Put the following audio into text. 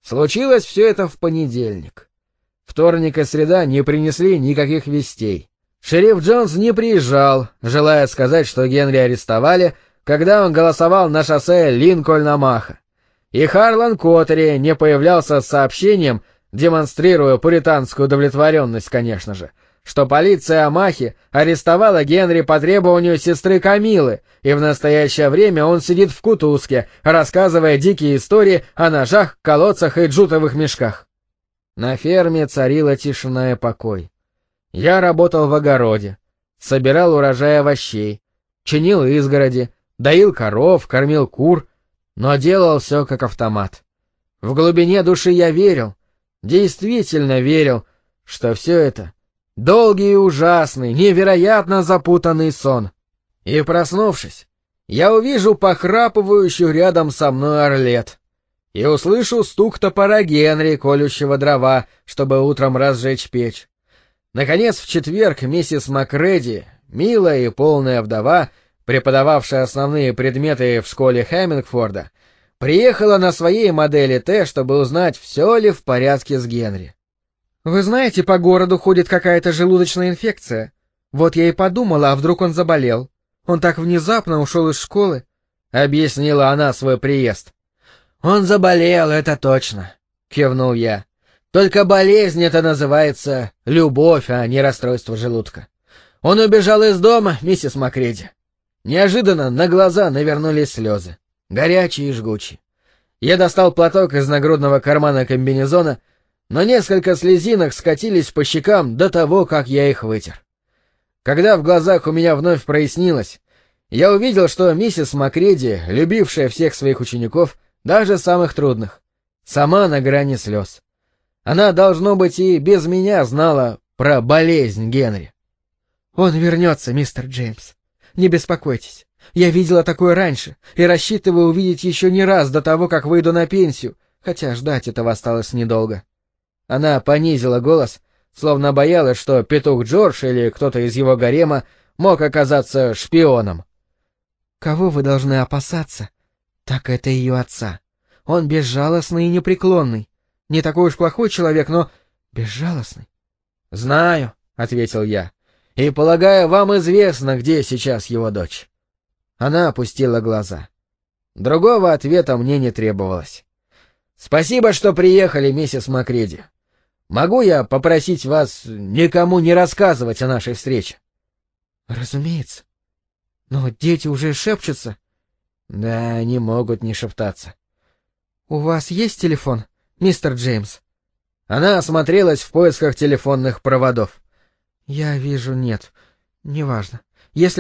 Случилось все это в понедельник. Вторник и среда не принесли никаких вестей. Шериф Джонс не приезжал, желая сказать, что Генри арестовали, когда он голосовал на шоссе Линкольн-Омаха. И Харлан Коттери не появлялся с сообщением, демонстрируя пуританскую удовлетворенность, конечно же, что полиция Омахи арестовала Генри по требованию сестры Камилы, и в настоящее время он сидит в кутузке, рассказывая дикие истории о ножах, колодцах и джутовых мешках. На ферме царила тишина и покой. Я работал в огороде, собирал урожай овощей, чинил изгороди, доил коров, кормил кур, но делал все как автомат. В глубине души я верил, действительно верил, что все это — долгий и ужасный, невероятно запутанный сон. И, проснувшись, я увижу похрапывающую рядом со мной Орлет и услышу стук топора Генри, колющего дрова, чтобы утром разжечь печь. Наконец, в четверг миссис Макреди, милая и полная вдова, преподававшая основные предметы в школе Хэммингфорда, приехала на своей модели Т, чтобы узнать, все ли в порядке с Генри. «Вы знаете, по городу ходит какая-то желудочная инфекция. Вот я и подумала, а вдруг он заболел. Он так внезапно ушел из школы», — объяснила она свой приезд. «Он заболел, это точно», — кивнул я. «Только болезнь это называется любовь, а не расстройство желудка. Он убежал из дома, миссис Макреди. Неожиданно на глаза навернулись слезы, горячие и жгучие. Я достал платок из нагрудного кармана комбинезона, но несколько слезинок скатились по щекам до того, как я их вытер. Когда в глазах у меня вновь прояснилось, я увидел, что миссис Макреди, любившая всех своих учеников, даже самых трудных, сама на грани слез. Она, должно быть, и без меня знала про болезнь Генри. «Он вернется, мистер Джеймс. Не беспокойтесь. Я видела такое раньше и рассчитываю увидеть еще не раз до того, как выйду на пенсию, хотя ждать этого осталось недолго». Она понизила голос, словно боялась, что петух Джордж или кто-то из его гарема мог оказаться шпионом. «Кого вы должны опасаться, так это ее отца. Он безжалостный и непреклонный. Не такой уж плохой человек, но безжалостный». «Знаю», — ответил я. «И, полагаю, вам известно, где сейчас его дочь». Она опустила глаза. Другого ответа мне не требовалось. «Спасибо, что приехали, миссис Макреди. Могу я попросить вас никому не рассказывать о нашей встрече?» «Разумеется. Но дети уже шепчутся». «Да, они могут не шептаться». «У вас есть телефон, мистер Джеймс?» Она осмотрелась в поисках телефонных проводов. «Я вижу, нет. Неважно.